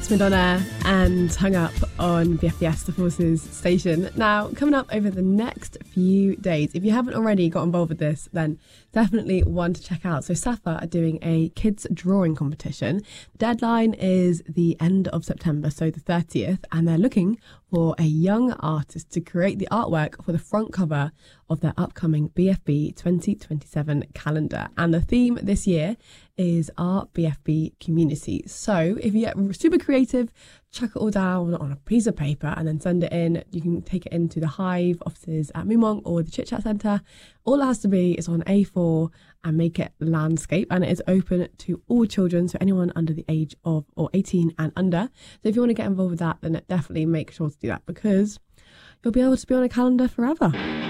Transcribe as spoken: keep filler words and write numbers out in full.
It's Madonna and Hung Up on B F B S, the Forces station. Now, coming up over the next few days, if you haven't already got involved with this, then definitely one to check out. So SAFA are doing a kids drawing competition. The deadline is the end of September, so the thirtieth, and they're looking for a young artist to create the artwork for the front cover of their upcoming B F B twenty twenty-seven calendar. And the theme this year is our B F B community. So if you get super creative, chuck it all down on a piece of paper and then send it in. You can take it into the Hive offices at Moomong or the Chit Chat Centre. All it has to be is on A four and make it landscape, and it is open to all children, so anyone under the age of or eighteen and under. So if you want to get involved with that, then definitely make sure to do that, because you'll be able to be on a calendar forever.